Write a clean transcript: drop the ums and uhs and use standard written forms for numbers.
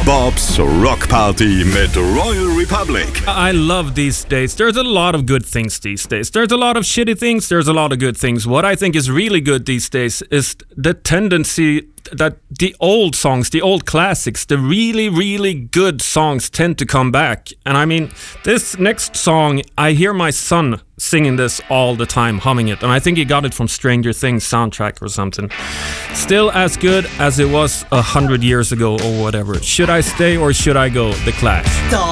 Bob's Rock Party mit Royal Republic. I love these days. There's a lot of good things these days. There's a lot of shitty things. There's a lot of good things. What I think is really good these days is the tendency that the old songs, the old classics, the really, really good songs tend to come back. And I mean, this next song, I hear my son singing this all the time, humming it. And I think he got it from Stranger Things soundtrack or something. Still as good as it was 100 years ago or whatever. Should I stay or should I go? The Clash.